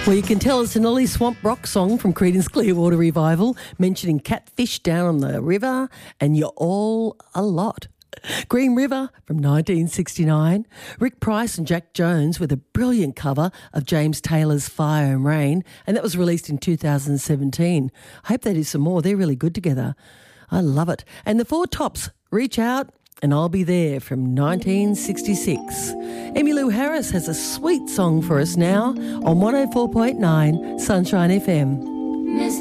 Well, you can tell it's an early swamp rock song from Creedence Clearwater Revival, mentioning catfish down on the river, and you're all a lot. Green River from 1969. Rick Price and Jack Jones with a brilliant cover of James Taylor's Fire and Rain, and that was released in 2017. I hope they do some more. They're really good together. I love it. And the Four Tops, Reach Out and I'll Be There from 1966. Emmylou Harris has a sweet song for us now on 104.9 Sunshine FM.